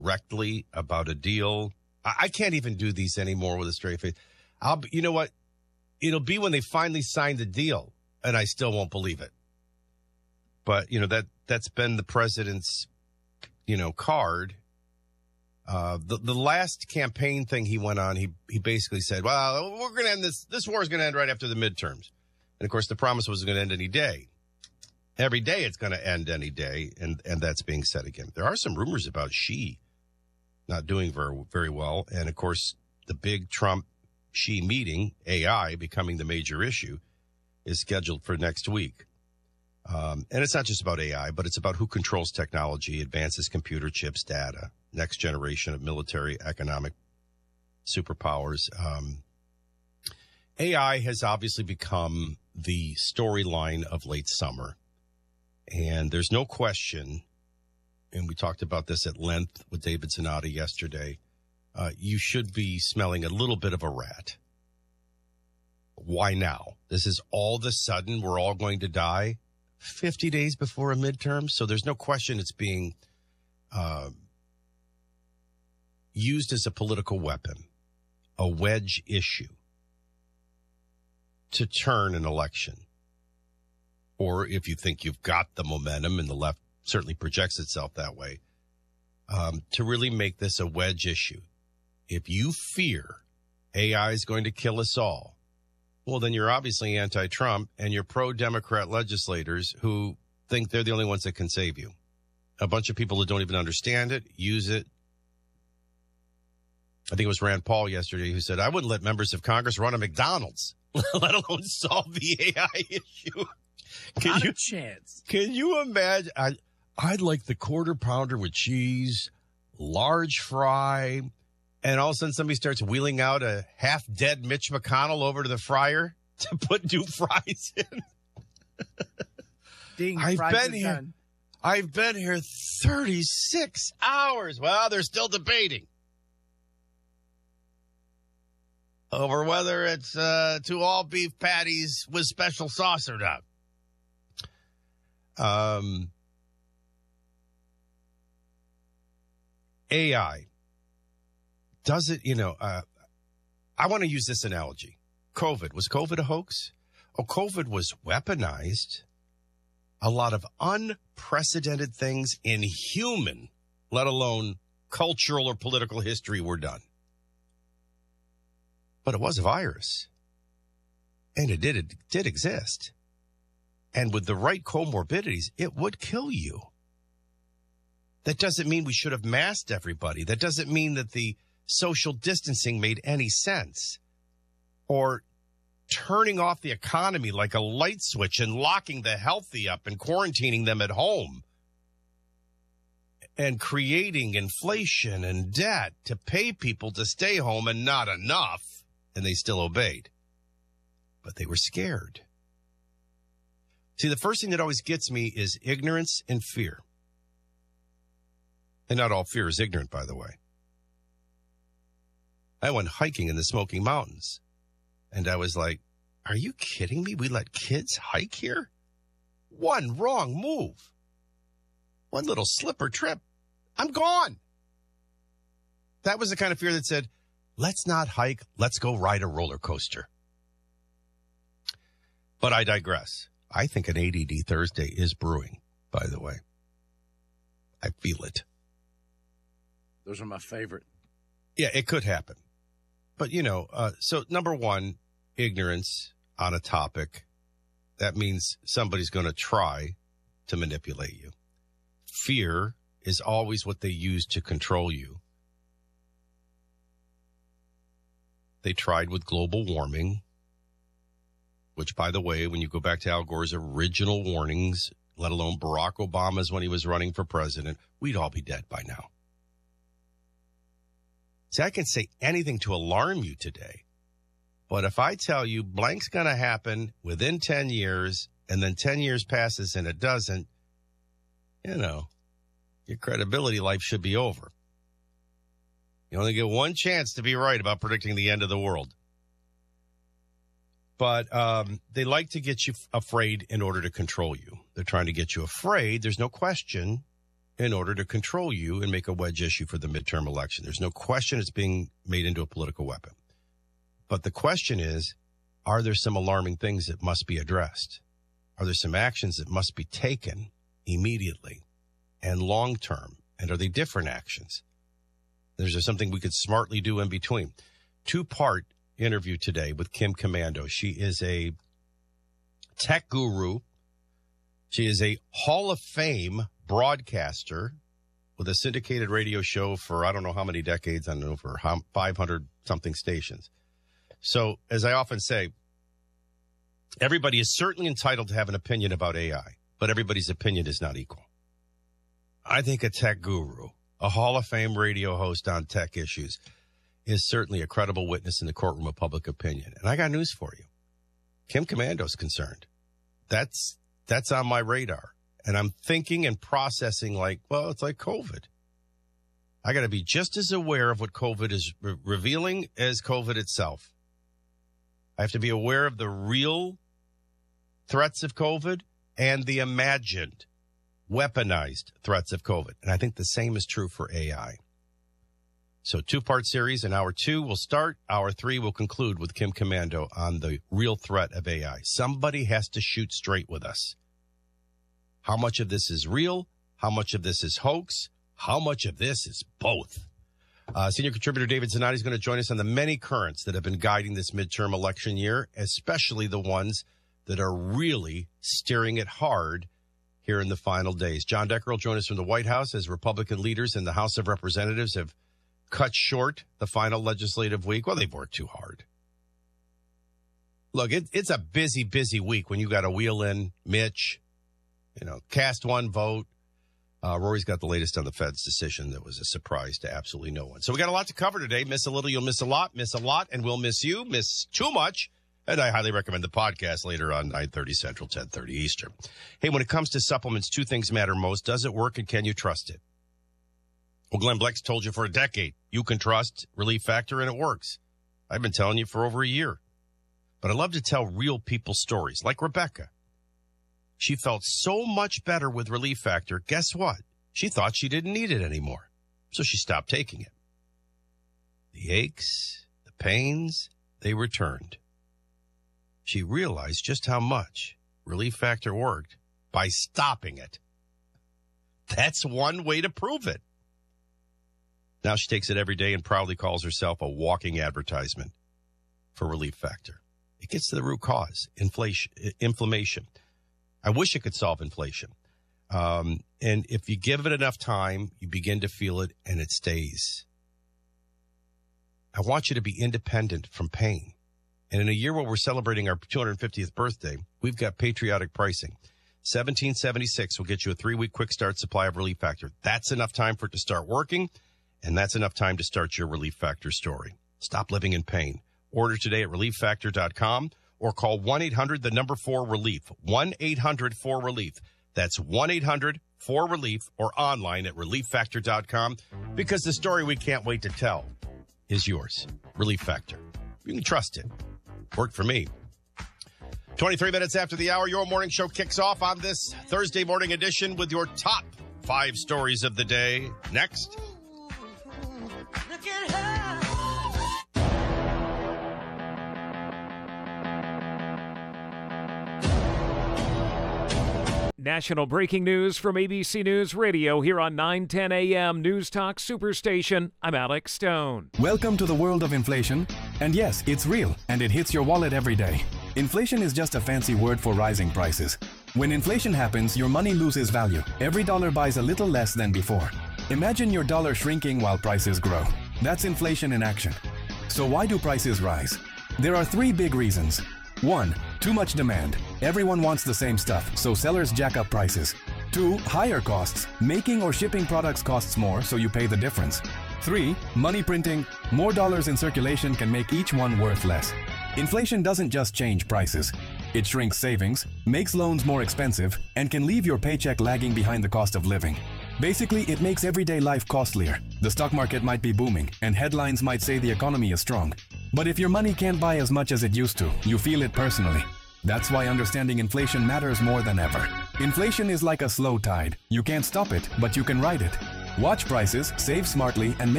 directly about a deal. I can't even do these anymore with a straight face. You know what? It'll be when they finally sign the deal, and I still won't believe it. But, that's been the president's, card. The last campaign thing he went on, he basically said, well, we're going to end this war is going to end right after the midterms. And, of course, the promise was going to end any day. Every day it's going to end any day, and that's being said again. There are some rumors about Xi not doing very, very well. And, of course, the big Trump-Xi meeting, AI becoming the major issue, is scheduled for next week. And it's not just about AI, but it's about who controls technology, advances computer chips, data, next generation of military economic superpowers. AI has obviously become the storyline of late summer. And there's no question, and we talked about this at length with David Zanotti yesterday, you should be smelling a little bit of a rat. Why now? This is all of a sudden we're all going to die 50 days before a midterm. So there's no question it's being used as a political weapon, a wedge issue to turn an election. Or if you think you've got the momentum, and the left certainly projects itself that way, to really make this a wedge issue. If you fear AI is going to kill us all, well, then you're obviously anti-Trump, and you're pro-Democrat legislators who think they're the only ones that can save you. A bunch of people who don't even understand it, use it. I think it was Rand Paul yesterday who said, I wouldn't let members of Congress run a McDonald's, let alone solve the AI issue. Not a chance. Can you imagine? I'd like the quarter pounder with cheese, large fry, and all of a sudden somebody starts wheeling out a half-dead Mitch McConnell over to the fryer to put new fries in. Ding, I've been here 36 hours. Well, they're still debating over whether it's 2 all-beef patties with special sauce or not. AI. Does it, I want to use this analogy. COVID. Was COVID a hoax? Oh, COVID was weaponized. A lot of unprecedented things in human, let alone cultural or political history, were done. But it was a virus. And it did exist. And with the right comorbidities, it would kill you. That doesn't mean we should have masked everybody. That doesn't mean that the social distancing made any sense. Or turning off the economy like a light switch and locking the healthy up and quarantining them at home. And creating inflation and debt to pay people to stay home, and not enough. And they still obeyed. But they were scared. See, the first thing that always gets me is ignorance and fear. And not all fear is ignorant, by the way. I went hiking in the Smoky Mountains, and I was like, are you kidding me? We let kids hike here? One wrong move. One little slip or trip. I'm gone. That was the kind of fear that said, let's not hike. Let's go ride a roller coaster. But I digress. I think an ADD Thursday is brewing, by the way. I feel it. Those are my favorite. Yeah, it could happen. But, so number one, ignorance on a topic. That means somebody's going to try to manipulate you. Fear is always what they use to control you. They tried with global warming, which, by the way, when you go back to Al Gore's original warnings, let alone Barack Obama's when he was running for president, we'd all be dead by now. See, I can say anything to alarm you today, but if I tell you blank's going to happen within 10 years, and then 10 years passes and it doesn't, your credibility life should be over. You only get one chance to be right about predicting the end of the world. But they like to get you afraid in order to control you. They're trying to get you afraid. There's no question in order to control you and make a wedge issue for the midterm election. There's no question it's being made into a political weapon. But the question is, are there some alarming things that must be addressed? Are there some actions that must be taken immediately and long term? And are they different actions? Is there something we could smartly do in between? 2-part interview today with Kim Komando. She is a tech guru. She is a Hall of Fame broadcaster with a syndicated radio show for I don't know how many decades, I don't know, for 500 something stations. So as I often say, everybody is certainly entitled to have an opinion about AI, but everybody's opinion is not equal. I think a tech guru, a Hall of Fame radio host on tech issues, is certainly a credible witness in the courtroom of public opinion. And I got news for you. Kim Komando's concerned. That's on my radar. And I'm thinking and processing like, well, it's like COVID. I got to be just as aware of what COVID is revealing as COVID itself. I have to be aware of the real threats of COVID and the imagined, weaponized threats of COVID. And I think the same is true for AI. So 2-part series, and hour 2 will start. Hour 3 will conclude with Kim Komando on the real threat of AI. Somebody has to shoot straight with us. How much of this is real? How much of this is hoax? How much of this is both? Senior contributor David Zanotti is going to join us on the many currents that have been guiding this midterm election year, especially the ones that are really steering it hard here in the final days. John Decker will join us from the White House as Republican leaders in the House of Representatives have cut short the final legislative week. Well, they've worked too hard. Look, it's a busy, busy week when you got to wheel in Mitch, cast one vote. Rory's got the latest on the Fed's decision that was a surprise to absolutely no one. So we got a lot to cover today. Miss a little, you'll miss a lot, and we'll miss you. Miss too much, and I highly recommend the podcast later on 9:30 Central, 10:30 Eastern. Hey, when it comes to supplements, 2 things matter most. Does it work, and can you trust it? Well, Glenn Bleck's told you for a decade, you can trust Relief Factor, and it works. I've been telling you for over a year. But I love to tell real people stories, like Rebecca. She felt so much better with Relief Factor. Guess what? She thought she didn't need it anymore. So she stopped taking it. The aches, the pains, they returned. She realized just how much Relief Factor worked by stopping it. That's one way to prove it. Now she takes it every day and proudly calls herself a walking advertisement for Relief Factor. It gets to the root cause, inflammation. I wish it could solve inflation. And if you give it enough time, you begin to feel it and it stays. I want you to be independent from pain. And in a year where we're celebrating our 250th birthday, we've got patriotic pricing. $17.76 will get you a 3-week quick start supply of Relief Factor. That's enough time for it to start working, and that's enough time to start your Relief Factor story. Stop living in pain. Order today at ReliefFactor.com or call 1-800-4RELIEF. 1-800-4RELIEF. That's 1-800-4RELIEF or online at ReliefFactor.com, because the story we can't wait to tell is yours. Relief Factor. You can trust it. Worked for me. 23 minutes after the hour, your morning show kicks off on this Thursday morning edition with your top 5 stories of the day. Next. Look at her. National breaking news from ABC News Radio here on 910 AM News Talk Superstation. I'm Alex Stone. Welcome to the world of inflation. And yes, it's real, and it hits your wallet every day. Inflation is just a fancy word for rising prices. When inflation happens, your money loses value. Every dollar buys a little less than before. Imagine your dollar shrinking while prices grow. That's inflation in action. So why do prices rise? There are 3 big reasons. 1. Too much demand. Everyone wants the same stuff, so sellers jack up prices. 2. Higher costs. Making or shipping products costs more, so you pay the difference. 3. Money printing. More dollars in circulation can make each one worth less. Inflation doesn't just change prices. It shrinks savings, makes loans more expensive, and can leave your paycheck lagging behind the cost of living. Basically, it makes everyday life costlier. The stock market might be booming, and headlines might say the economy is strong. But if your money can't buy as much as it used to, you feel it personally. That's why understanding inflation matters more than ever. Inflation is like a slow tide. You can't stop it, but you can ride it. Watch prices, save smartly, and make